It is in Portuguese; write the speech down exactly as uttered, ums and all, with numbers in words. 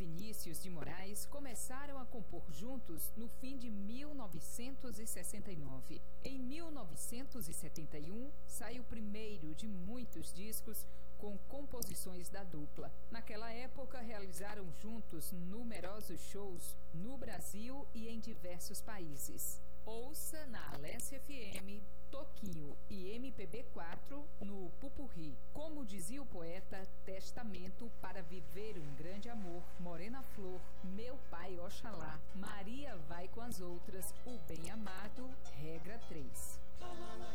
Vinícius de Moraes começaram a compor juntos no fim de mil novecentos e sessenta e nove. Em mil novecentos e setenta e um, saiu o primeiro de muitos discos com composições da dupla. Naquela época, realizaram juntos numerosos shows no Brasil e em diversos países. Ouça na Alessia F M, Toquinho e M P B quatro no Pupurri. Como dizia o poeta, testamento para viver um grande amor, Morena Flor, Meu Pai Oxalá, Maria vai com as outras, O Bem Amado, Regra três.